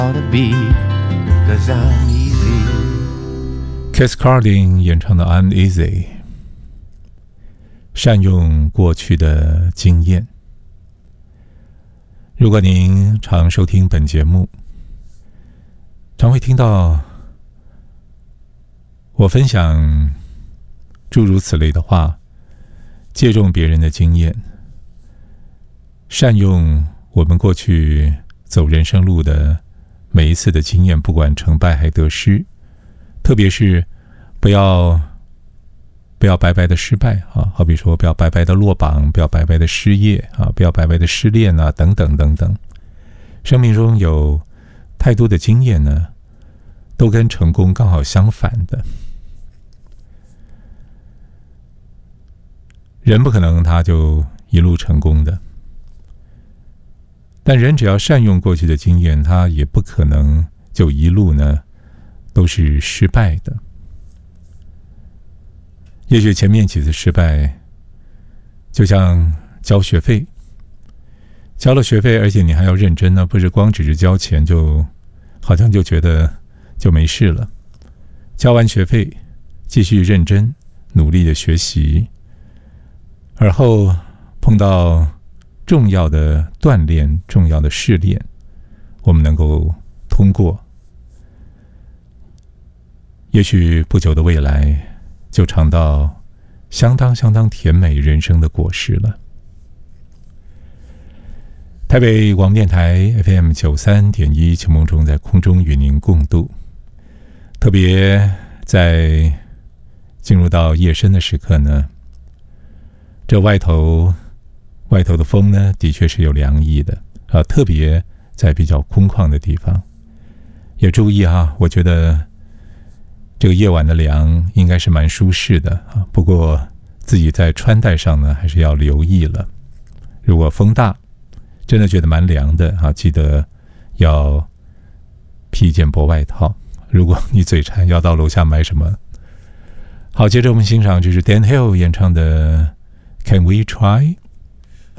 Cass Carding 演唱的 I'm Easy， 善用过去的经验。如果您常收听本节目，常会听到我分享诸如此类的话，借重别人的经验，善用我们过去走人生路的每一次的经验，不管成败还得失，特别是不要白白的失败啊，好比说不要白白的落榜，不要白白的失业啊，不要白白的失恋啊，等等等等。生命中有太多的经验呢，都跟成功刚好相反的。人不可能他就一路成功的，但人只要善用过去的经验，他也不可能就一路呢都是失败的。也许前面几次失败，就像交学费，交了学费，而且你还要认真呢，不是光只是交钱就好像就觉得就没事了。交完学费，继续认真努力的学习，而后碰到重要的锻炼、重要的试炼，我们能够通过。也许不久的未来，就尝到相当甜美人生的果实了。台北广播电台 FM 93.1，秋梦中在空中与您共度。特别在进入到夜深的时刻呢，这外头的风呢，的确是有凉意的啊，特别在比较空旷的地方。也注意啊，我觉得这个夜晚的凉应该是蛮舒适的啊，不过自己在穿戴上呢，还是要留意了。如果风大，真的觉得蛮凉的啊，记得要披一件薄外套。如果你嘴馋，要到楼下买什么？好，接着我们欣赏就是 Dan Hill 演唱的 Can We Try？